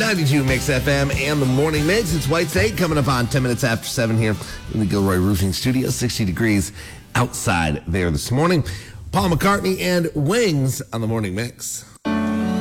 92 Mix FM and the Morning Mix. It's White State coming up on 10 minutes after 7 here in the Gilroy Roofing Studio. 60 degrees outside there this morning. Paul McCartney and Wings on the Morning Mix.